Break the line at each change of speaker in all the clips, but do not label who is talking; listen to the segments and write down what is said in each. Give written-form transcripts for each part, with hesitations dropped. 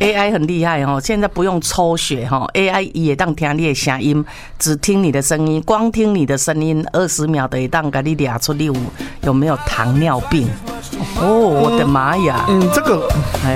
AI 很厉害哦，现在不用抽血哈 ，AI 也当听你的声音，只听你的声音，光听你的声音，20秒的也当给你量出你有没有糖尿病。哦，我的妈呀！
这个，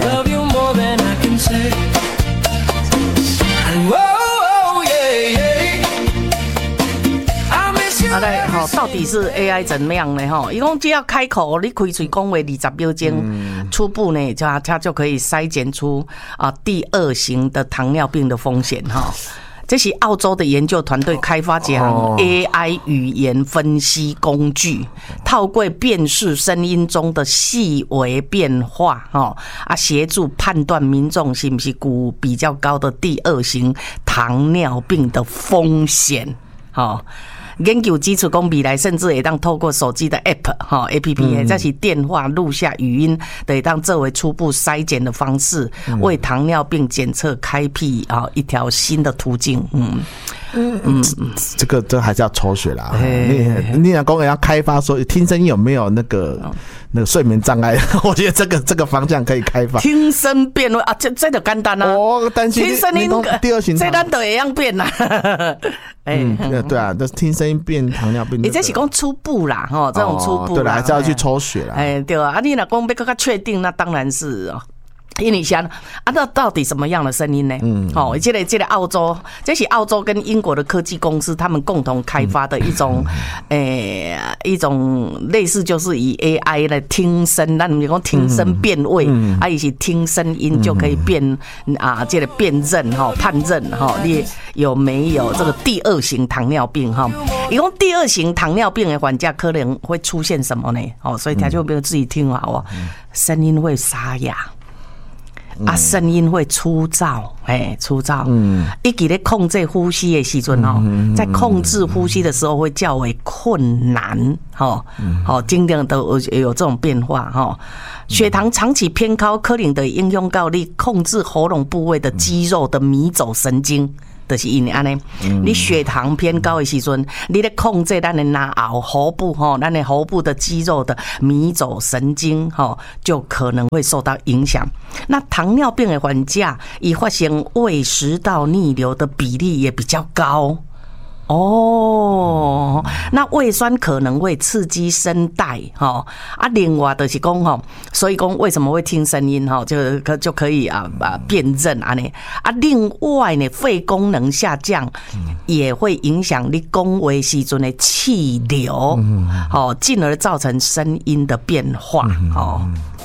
到底是 AI 怎么样呢？哈，一共只要开口，你开嘴讲话20秒钟，初步呢，它就可以筛检出第2型的糖尿病的风险哈。这是澳洲的研究团队开发这项 AI 语言分析工具，透过辨识声音中的细微变化，协助判断民众是不是有比较高的第2型糖尿病的风险。研究基础讲未来甚至会当透过手机的 App 这是电话录下语音，会当作为初步筛检的方式，为糖尿病检测开辟一条新的途径。
这个还是要抽血啦。你讲要开发说听声音有没有那个睡眠障碍，我觉得这个方向可以开发。
听声辨位这就简单啊。
担心
听声音
第2型，
这咱都一样变啦。
对啊，就是听声音变糖尿病。
这是讲初步啦，这种初步啦。
对啦，还是要去抽血啦。
对啊，你若讲要更加确定，那当然是因为像那到底什么样的声音呢？这个澳洲，这是澳洲跟英国的科技公司他们共同开发的一种类似就是以 AI 来听声，那你讲听声辨位，一起听声音就可以这个辨认判认你有没有这个第2型糖尿病哈？一共第2型糖尿病的患者可能会出现什么呢？所以听众朋友自己听好哦，声音会沙哑。声音会粗糙，粗糙。一直在控制呼吸的时阵在控制呼吸的时候会较为困难，经常都有这种变化血糖长期偏高，可能的应用到你控制喉咙部位的肌肉的迷走神经。就是因为安尼，你血糖偏高的时阵，你咧控制咱的哪喉喉部咱的喉部的肌肉的迷走神经就可能会受到影响。那糖尿病的患者，以发生胃食道逆流的比例也比较高。那胃酸可能会刺激声带另外就是讲所以讲为什么会听声音就可以辨认另外呢，肺功能下降也会影响你讲话时阵的气流进而造成声音的变化